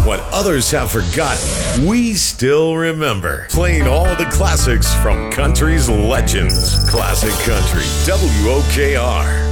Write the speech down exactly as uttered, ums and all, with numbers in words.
What others have forgotten, we still remember. Playing all the classics from country's legends. Classic Country, W O K R.